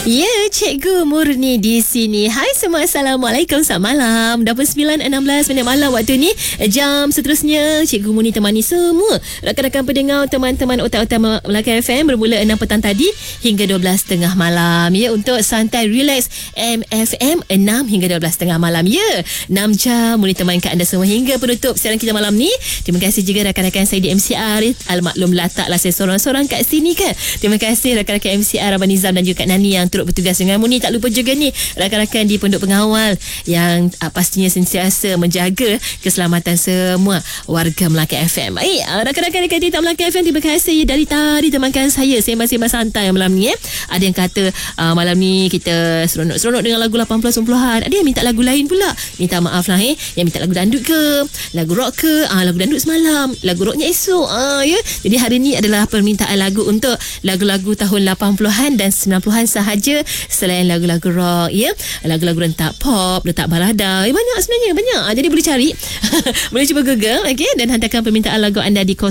Ya, Cikgu Murni di sini. Hai semua, Assalamualaikum, selamat malam. Dah pukul 9.16 malam waktu ni. Jam seterusnya Cikgu Murni temani semua rakan-rakan pendengar, teman-teman otak-otak Melaka FM bermula 6 petang tadi hingga 12 tengah malam. Ya, untuk santai relax MFM 6 hingga 12 tengah malam. Ya, 6 jam Murni temankan anda semua hingga penutup siaran kita malam ni. Terima kasih juga rakan-rakan saya di MCR. Almaklum letaklah saya sorang-sorang kat sini kan. Terima kasih rakan-rakan MCR Abang Nizam dan juga Kak Nani yang turut bertugas dengan Murni. Tak lupa juga ni rakan-rakan di Pondok Pengawal yang pastinya sentiasa menjaga keselamatan semua warga Melaka FM. Rakan-rakan dekat Tita Melaka FM, terima kasih dari tadi temankan saya sembang-sembang santai malam ni. Ada yang kata malam ni kita seronok-seronok dengan lagu 80 90-an. Ada yang minta lagu lain pula. Minta maaf lah yang minta lagu dandut ke, lagu rock ke, lagu dandut semalam, lagu rocknya esok. Ya. Jadi hari ni adalah permintaan lagu untuk lagu-lagu tahun 80-an dan 90-an sahaja, selain lagu-lagu rock, ya. Lagu-lagu rentak pop, rentak balada, banyak sebenarnya, banyak. Jadi boleh cari boleh cuba Google, okey, dan hantarkan permintaan lagu anda di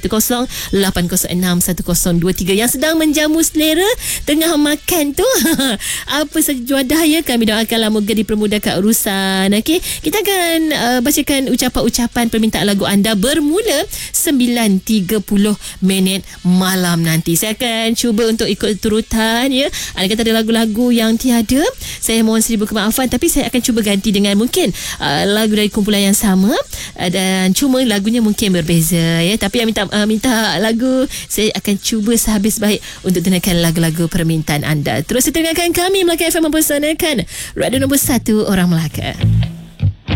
0108061023 yang sedang menjamu selera tengah makan tu. Apa saja juadah, ya, kami doakanlah moga dipermudahkan urusan. Okey, kita akan bacakan ucapan-ucapan permintaan lagu anda bermula 9.30 malam nanti. Saya akan cuba untuk ikut turutan, ya. Ada kata ada lagu-lagu yang tiada, saya mohon seribu kemaafan, tapi saya akan cuba ganti dengan mungkin lagu dari kumpulan yang sama, dan cuma lagunya mungkin berbeza, ya. Tapi yang minta lagu, saya akan cuba sehabis baik untuk dengarkan lagu-lagu permintaan anda. Terus dengarkan kami Melaka FM mempersanakan radio nombor 1 orang Melaka.